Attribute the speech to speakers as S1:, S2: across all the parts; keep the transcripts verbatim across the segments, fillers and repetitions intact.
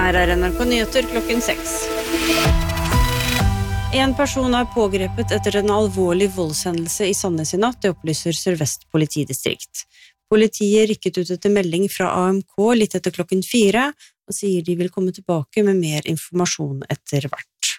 S1: Her er N R K Nyheter klokken seks. En person er pågrepet etter en alvorlig voldshendelse i Sandnes i natt, det opplyser Sør-Vest politidistrikt. Politiet rykket ut etter melding fra A M K litt etter klokken fire, og sier de vil komme tilbake med mer informasjon etter hvert.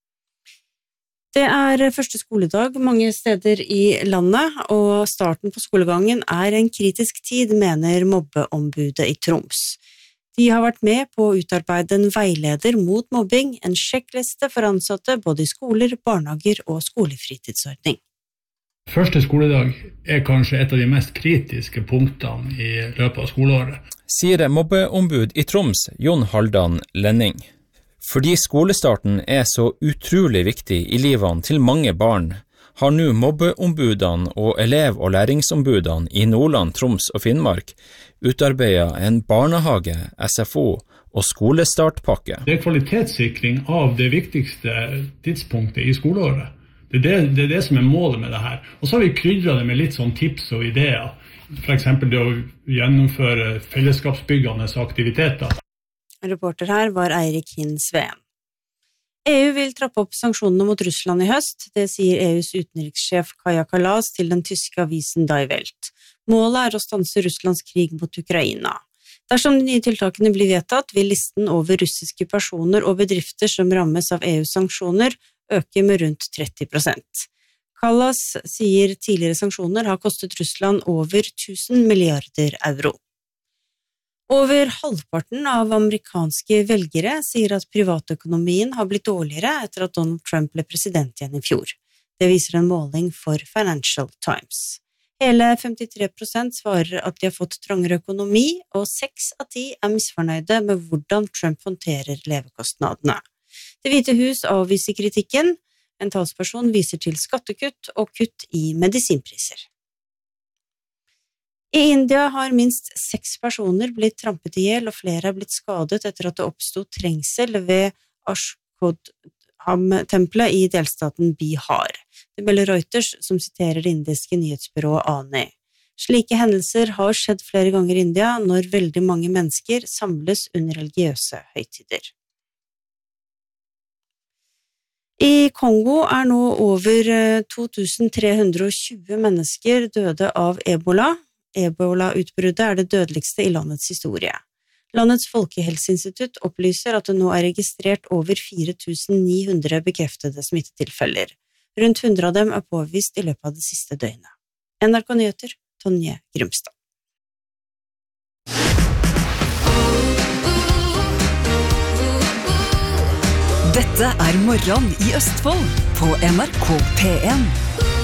S1: Det er første skoledag mange steder i landet, og starten på skolegangen er en kritisk tid, mener mobbeombudet i Troms. De har vært med på å utarbeide en veileder mot mobbing, en sjekkliste for ansatte både i skoler, barnehager og skolefritidsordning.
S2: Første skoledag er kanskje et av de mest kritiske punktene i løpet av skoleåret.
S3: Sier mobbeombud i Troms, Jon Haldan Lenning. Fordi skolestarten er så utrolig viktig i livene til mange barn, har nå mobbeombudene og elev- og læringsombudene i Nordland, Troms og Finnmark utarbeidet en barnehage, S F O og skolestartpakke.
S2: Det er kvalitetssikring av det viktigste tidspunktet i skoleåret. Det er det, det er det som er målet med det her. Og så har vi krydret det med litt sånn tips og ideer. For eksempel det å gjennomføre fellesskapsbyggende aktiviteter.
S1: Reporter her var Eirik Hinn Sveen. E U vil trappe opp sanksjonene mot Russland i høst, det sier E U's utenrikssjef Kaja Kallas til den tyske avisen Die Welt. Målet er å stanse Russlands krig mot Ukraina. Dersom de nye tiltakene blir vedtatt, vil listen over russiske personer og bedrifter som rammes av E U's sanksjoner øke med rundt tretti prosent. Kallas sier tidligere sanksjoner har kostet Russland over tusen milliarder euro. Over halvparten av amerikanske velgere sier at privatøkonomien har blitt dårligere etter at Donald Trump ble president igjen i fjor. Det viser en måling for Financial Times. Hele femtitre prosent svarer at de har fått trangere økonomi, og seks av ti er misfornøyde med hvordan Trump håndterer levekostnadene. Det Hvite hus avviser kritikken. En talsperson viser til skattekutt og kutt i medisinpriser. I India har minst seks personer blitt trampet ihjel, og flere har blitt skadet etter at det oppstod trengsel ved Ashkodham-tempelet i delstaten Bihar. Det melder Reuters, som siterer det indiske nyhetsbyrået A N I. Slike hendelser har skjedd flere ganger i India når veldig mange mennesker samles under religiøse høytider. I Kongo er nå over to tusen tre hundre og tjue mennesker døde av ebola. Ebola-utbruddet er det dødeligste i landets historie. Landets folkehelseinstitutt opplyser at det nå er registrert over fire tusen ni hundre bekreftede smittetilfeller. Rundt hundre av dem er påvist i løpet av det siste døgnet. N R K Nyheter, Tonje Grumstad.
S4: Dette er Morgen i Østfold på N R K P en.